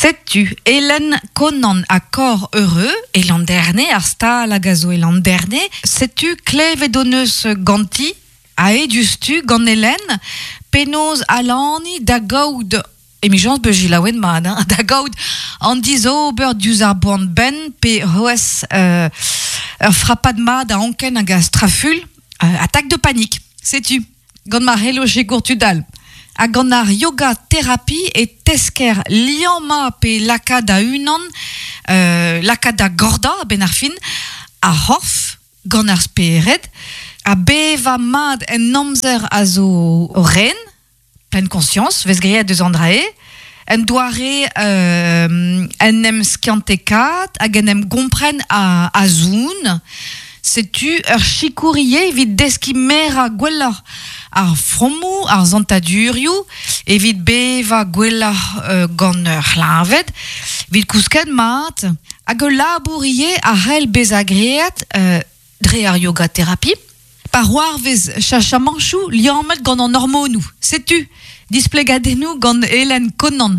Sais-tu, Hélène Conan à corps heureux, et l'an dernier, Arsta la gazo et l'an dernier, sais-tu, clève donneuse ganti, a edustu gan Hélène, penos alani da gaud, émigrance begilawen mad, da gaud, an dizo ober d'usarbon ben, pe hoes, frappad mad a anken hag a straful, attaque de panique, sais-tu, gan ma hello chez Courtudal. A gant ar yoga thérapie et tesker liama pe lakada unan, lakada gorda ben ar fin, a horf gant ar speret, a beva mad en namzer a zo ren, pleine conscience, vez greet deus andrae, en doare en em skiantekat, hag en em gompren a zoun, sais-tu, ur chikourier vid deski mer a gwellar ar fromou, ar zantadurioù, evit beva gwellar gant ur lavet, vid kousket mat, hag ur labourier a c'hell bez agreet dre ar yoga thérapie, par war vez chachamanchou liamet gant an hormonou. Sais-tu, displegadennou gant Hélène Conan.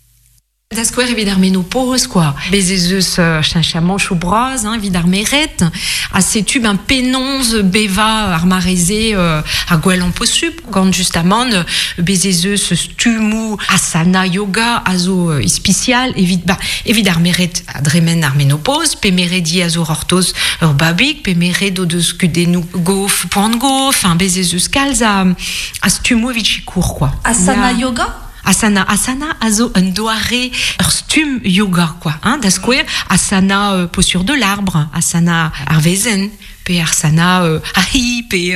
Da skouer evit ar menopause, quoi. Bezezeus chanchamanch ou braz, evit ar meret. A setu ben penonz beva ar mareze ar gwell an posub. Gant justement bezezeus stumou asana yoga a zo ispicial. Evit ar meret a dremen ar menopause. Pe meredi a zo rortoz ur babik. Pe meret o deus kudenou gof, poan gof. Bezezeus kalz a stumou evit chikour, quoi. Asana yoga? Asana azo un doare ur stum yoga, quoi, da skouer asana posture de l'arbre, asana arvezen, pe asana ahi, pe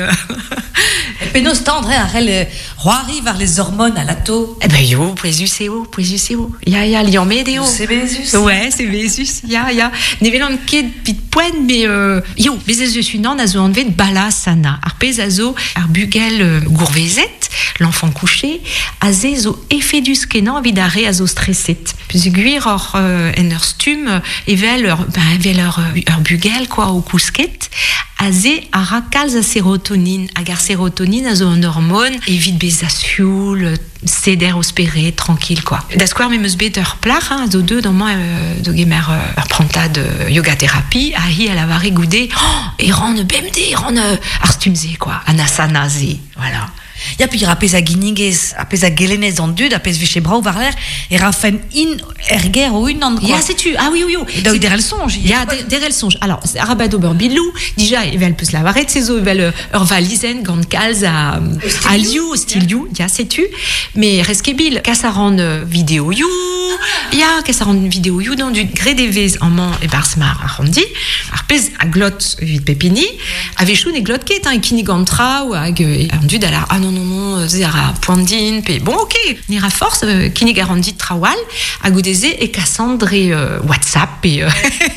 pe nos tendre arrel roari var les hormones à lato. Eh ben yo, prezus eo. Ya lian medeo. C'est Bézus. Ouais, c'est Bézus. Ya. Nevelan ket pit poen, mais yo, bezezus unan a zo anvet bala asana. Ar pez a zo ar bugel gourvezet, l'enfant couché, a ze zo efedus kenan vid are a zo stresset. Puis guir or en ur stum evel ur bugel, quoi, au kousket, a ze ara kalz a sérotonine. Hag ar sérotonine a zo an hormone evit bez a sioul, seder ospere, tranquille, quoi. Da skouer me meus bet ur plar, a zo deud an de gemer ur prantad yoga thérapie, a hi a lavare goude, e ran bemde, ran ar stumze, quoi, an asana ze, voilà. Ya puis apez a ginigez, apez a gelenez an dud, apez veche brau var l'air, et rafen in erger o unan, quoi. Ya, sais-tu, ah oui. Et donc derel songe. Ya, derel songe. Alors, arabad ober bilou, déjà, evel peus lavaret, sezo evel ur valizen gant kalz a liou, stil liou, ya, sais-tu. Mais reskebil, kas a ran vidéo you, ya, kas a ran vidéo you dans du gredevez en man e barsmar a randi, ar pez a glot vid pepini, a vechou ne glot ket, e kini gant tra, ou hag an dud alar, ah non, zera a poandin, pe bon, ok, nira force, kini garandit trawal, a goudeze e kassandre WhatsApp et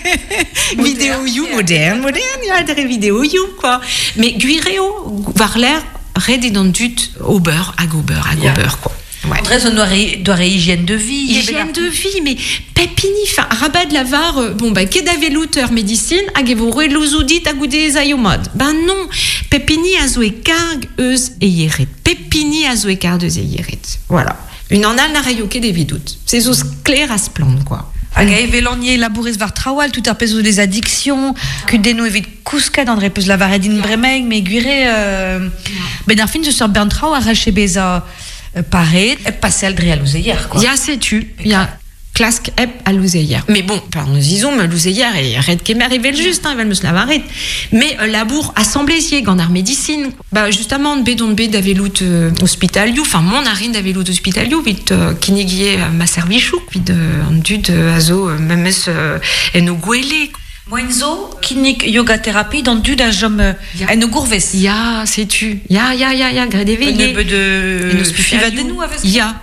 vidéo you moderne, ya dre vidéo you, quoi. Mais guireo var l'air red dans dut ober, quoi. Ouais. André, on doit hygiène de vie. Hygiène de vie, mais pepini, rabat de lavar, kedave l'auteur médecine, agevore l'ouzoudit agoudé zayomad. Non, pepini a zoé karg eus e yeret. Pepini a zoé karg eus e yeret. Voilà. Une anal n'a rayoké des vidoutes. C'est os clair à se plendre, quoi. Hag a evelanier labourez var trawal, tout ar pezo des addictions, kudenno evit kousket an dre peus lavaredin bremeg, mais guire ben ar fin zo sur bern trao a rache beza paret, passer al dre a louzeier, quoi. Ya, sais-tu, ya klask ep a louzeier. Mais bon, nous disons, louzeier et red kemer evel juste, evel meus lavaret. Mais labour assemblésier gant ar médecine. Justement, bedon bet d'avelout hospitaliou, mon arin d'avelout hospitaliou, vit kinigie ma servichou, vit an dud a zo memes en o gwele. Moenzo, kinik yoga thérapie dans du da jom en o gourves. Ya, sais-tu. Ya, gredeve. Ne be de fivadenou avec. Ya,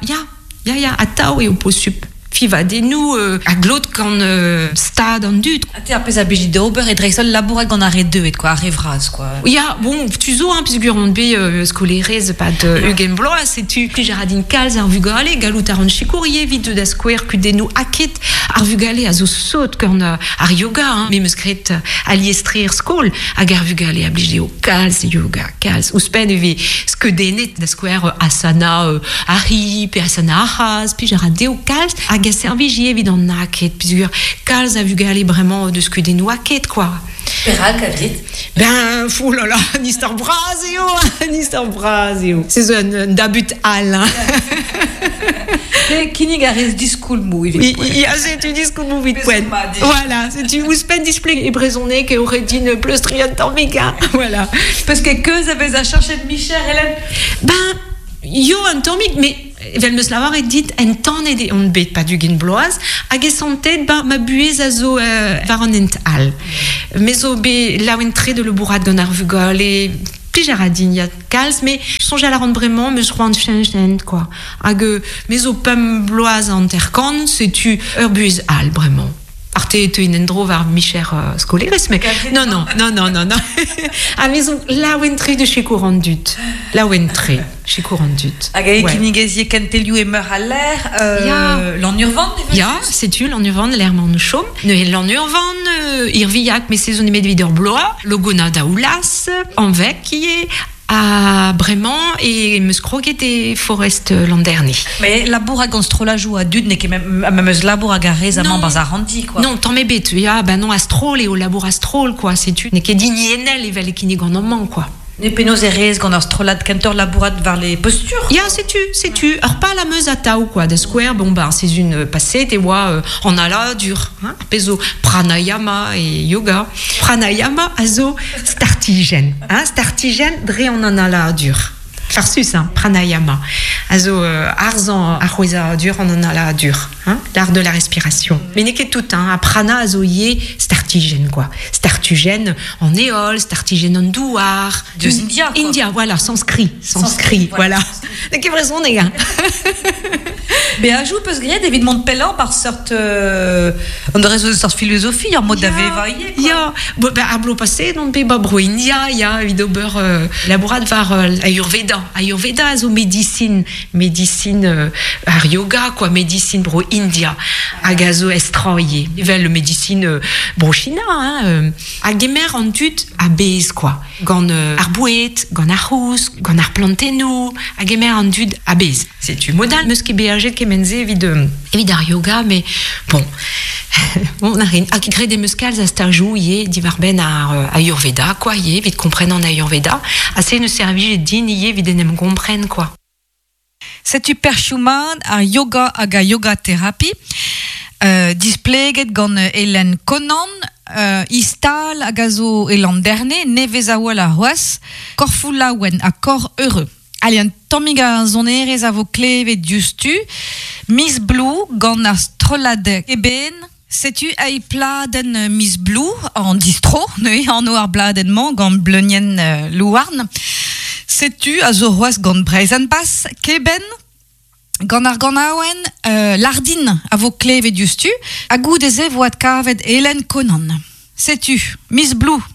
a tao e o posup. Fivadenou a glot gant stad an dud. Ate ar pez a bejit de ober et dreisol labouret gant ar deux et quoi, ar revraz, quoi. Ya, bon, tu zo, puisque on be skolerez pat Eugen Blois, sais-tu. Puis Gérardine Kalz ar vugale, galout ar an chikourier, vide da skouer kudennou aket, ar vugale a zo saut gant ar yoga, mais meus gret a liestrir skol, hag ar vugale a blije o kalz, yoga, kalz, ouspen eve skedenet da skouer asana ari, pe asana ahaz, puis Gérardine o kalz, hag a servi j'y évident naket plusieurs calz a vu galer vraiment de ce que des noaket quoi. Perak a dit. Ben, fou là là, Nistor Brasio. C'est un dabut al. C'est Kinigares discool mou. Oui, c'est une discours mou vite point. Voilà, c'est une ouspen display et brésonné qui aurait dit une plus triantan méga. Voilà. Parce que ça avait à chercher de Michel, Hélène. Ben, yo un tomic, mais vel me slavar et dit en temps et on bet pas du gin bloise hag santé ben ma buez azo varonent al mais zo be la wentre de le bourrat de narvugol et puis jaradine ya calce mais songe à la rendre vraiment me rend chen quoi hag mais zo pum bloise en tercon c'est tu buez al vraiment Arte tu inendro var Michel scolaires mais non à maison la wentre de chez courant dut la wentre chez courant dut agaï kinigazie kenteliu et meur à l'air l'ennurvand ya c'est tu l'ennurvand l'air mon chaume l'ennurvand irviac mais saison de videur blois logona daoulas en vec qui est à Brément et me scroquet et Forest l'an dernier. Mais la bourre à Gonstro joue à Dude n'est que même la bourre à Garez à Mambazarandi quoi. Non, t'en mets bête, ya ben non astrol et au labour astrol quoi, c'est tu n'est que dignienel et valé qui n'est qu'en amant quoi. Les pénos et qu'on a strolade cantor la bourrade vers les postures. Ya, c'est tu. Alors pas la meuse à tao quoi, de square bon bah c'est une passée t'es vois en ala dur, hein, peso pranayama et yoga. Pranayama azo startigène, hein, startigène dre on en ala dur. Farsus hein, pranayama. Azo arzan arroisa dur on en ala dur, hein, l'art de la respiration. Mais n'est que tout hein, à prana azoyé startigène quoi. Startigène en éole, startigène en douar. De India quoi. India voilà, sanskrit, voilà. De quelle raison les gars. Mais ajoute parce qu'il y a des videments de pellant par sorte on aurait une sorte de philosophie en mode d'évailler quoi. Ya bon ben ablo passé non be babro India ya vidober laborat var Ayurveda azo médecine ar yoga quoi médecine bro India agazo estroyer vel médecine bro China hein agemer en tut a bez quoi gant arbouet gant arrous gant ar plantenou agemer en tut a bez c'est tu modal meus ke beaget kemenze évid ar yoga mais bon on a rien à créer des muscles à stajou yé divarben à Ayurveda quoi yé vite comprennent en Ayurveda assez ne servir din yé vite ne me comprennent quoi. C'est super Schumann à yoga aga yoga thérapie displayed gant Hélène Conan istal agazo elan dernier nevezawal a roas corfula wen à corps heureux. Allez, un tomiga zonerez a vo klevet justu Miss Blue gant astrolade eben. Sais-tu ai pladen Miss Blue en distro, ne en noir bladenment gant blunien louarn. Sais-tu a zo roas gant Breizenpass keben gant ar gant aouen lardine a vo klevet justu a gout eze voat kavet Hélène Conan. Sais-tu Miss Blue